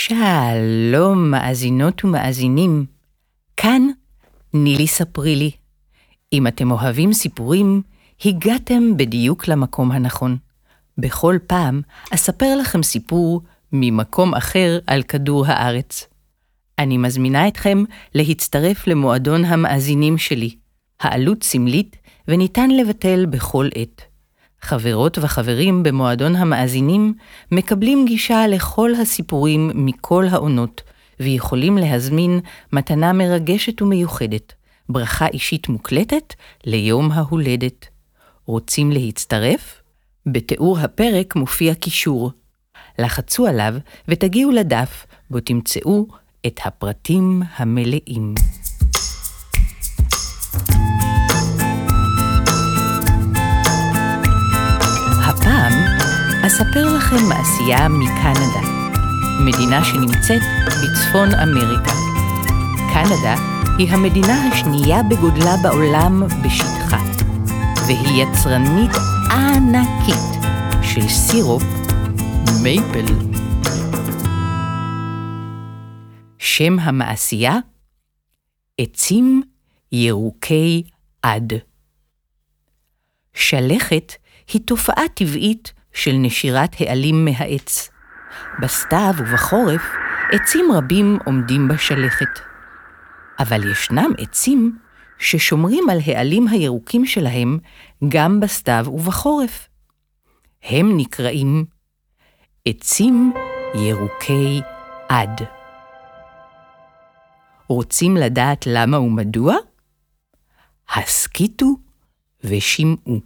שלום מאזינות ומאזינים, כאן נילי ספרי לי. אם אתם אוהבים סיפורים, הגעתם בדיוק למקום הנכון. בכל פעם אספר לכם סיפור ממקום אחר על כדור הארץ. אני מזמינה אתכם להצטרף למועדון המאזינים שלי. העלות סמלית וניתן לבטל בכל עת. חברות וחברים במועדון המאזינים מקבלים גישה לכל הסיפורים מכל העונות, ויכולים להזמין מתנה מרגשת ומיוחדת, ברכה אישית מוקלטת ליום ההולדת. רוצים להצטרף? בתיאור הפרק מופיע קישור. לחצו עליו ותגיעו לדף בו תמצאו את הפרטים המלאים. הפעם אספר לכם מעשייה מקנדה, מדינה שנמצאת בצפון אמריקה. קנדה היא המדינה השנייה בגודלה בעולם בשטחה, והיא יצרנית ענקית של סירופ מייפל. שם המעשייה? עצים ירוקי עד. שלכת היא תופעה טבעית של נשירת העלים מהעץ. בסתיו ובחורף עצים רבים עומדים בשלכת. אבל ישנם עצים ששומרים על העלים הירוקים שלהם גם בסתיו ובחורף. הם נקראים עצים ירוקי עד. רוצים לדעת למה ומדוע? הסכיתו ושמעו.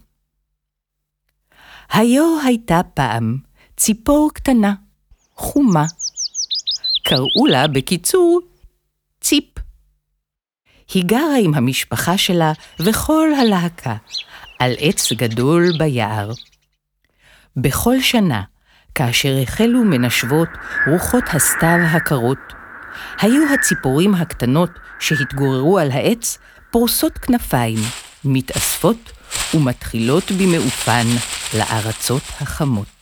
הייתה פעם ציפור קטנה, חומה. קראו לה בקיצור ציפ. היא גרה עם המשפחה שלה וכל הלהקה על עץ גדול ביער. בכל שנה, כאשר החלו מנשבות רוחות הסתיו הקרות, היו הציפורים הקטנות שהתגוררו על העץ פורסות כנפיים, מתאספות ומתחילות במעופן לארצות החמות.